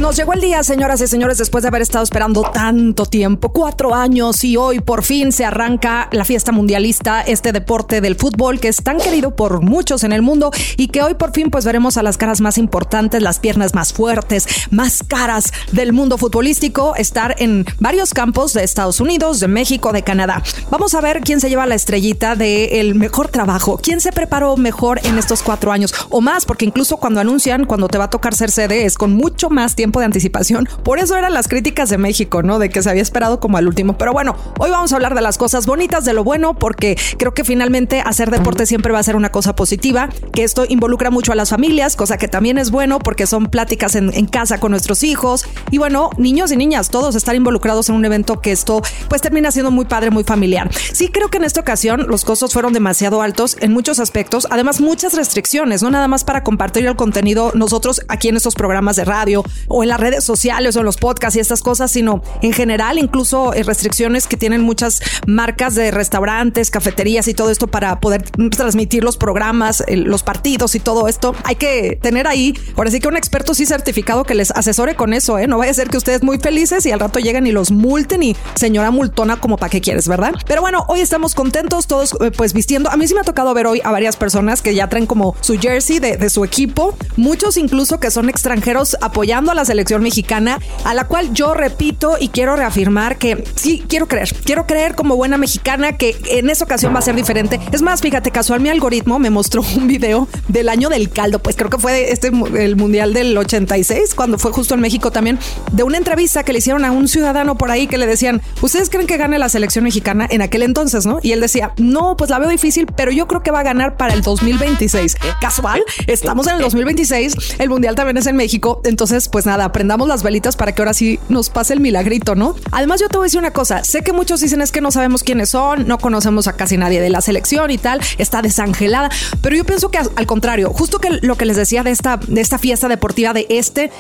Nos llegó el día, señoras y señores, después de haber estado esperando tanto tiempo, 4 años, y hoy por fin se arranca la fiesta mundialista, este deporte del fútbol que es tan querido por muchos en el mundo y que hoy por fin pues veremos a las caras más importantes, las piernas más fuertes, más caras del mundo futbolístico, estar en varios campos de Estados Unidos, de México, de Canadá. Vamos a ver quién se lleva la estrellita del mejor trabajo, quién se preparó mejor en estos 4 años o más, porque incluso cuando anuncian, cuando te va a tocar ser sede, es con mucho más tiempo de anticipación. Por eso eran las críticas de México, ¿no? De que se había esperado como al último. Pero bueno, hoy vamos a hablar de las cosas bonitas, de lo bueno, porque creo que finalmente hacer deporte siempre va a ser una cosa positiva, que esto involucra mucho a las familias, cosa que también es bueno porque son pláticas en casa con nuestros hijos. Y bueno, niños y niñas, todos estar involucrados en un evento que esto pues termina siendo muy padre, muy familiar. Sí, creo que en esta ocasión los costos fueron demasiado altos en muchos aspectos. Además, muchas restricciones, no nada más para compartir el contenido nosotros aquí en estos programas de radio o en las redes sociales o en los podcasts y estas cosas, sino en general, incluso restricciones que tienen muchas marcas de restaurantes, cafeterías y todo esto para poder transmitir los programas, los partidos y todo esto. Hay que tener ahí, ahora sí que un experto sí certificado que les asesore con eso, ¿eh? No vaya a ser que ustedes muy felices y al rato llegan y los multen y señora multona, como para qué quieres, ¿verdad? Pero bueno, hoy estamos contentos todos pues vistiendo. A mí sí me ha tocado ver hoy a varias personas que ya traen como su jersey de su equipo, muchos incluso que son extranjeros apoyando a la selección mexicana, a la cual yo repito y quiero reafirmar que sí, quiero creer como buena mexicana que en esta ocasión va a ser diferente. Es más, fíjate, casual mi algoritmo me mostró un video del año del caldo, pues creo que fue el mundial del 86, cuando fue justo en México también, de una entrevista que le hicieron a un ciudadano por ahí que le decían, ¿ustedes creen que gane la selección mexicana en aquel entonces, no? Y él decía, no, pues la veo difícil, pero yo creo que va a ganar para el 2026. Casual, estamos en el 2026, el mundial también es en México, entonces pues nada, prendamos las velitas para que ahora sí nos pase el milagrito, ¿no? Además, yo te voy a decir una cosa, sé que muchos dicen es que no sabemos quiénes son, no conocemos a casi nadie de la selección y tal, está desangelada, pero yo pienso que al contrario, justo que lo que les decía de esta fiesta deportiva de este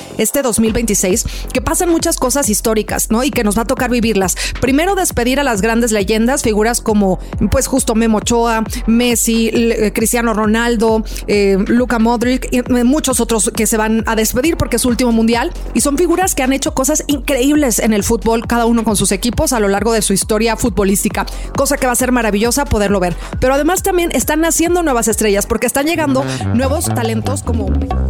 2026, que pasan muchas cosas históricas, ¿no? Y que nos va a tocar vivirlas. Primero, despedir a las grandes leyendas, figuras como pues justo Memo Ochoa, Messi, Cristiano Ronaldo, Luka Modric y muchos otros que se van a despedir porque es su último mundial y son figuras que han hecho cosas increíbles en el fútbol, cada uno con sus equipos a lo largo de su historia futbolística, cosa que va a ser maravillosa poderlo ver. Pero además también están naciendo nuevas estrellas porque están llegando nuevos talentos como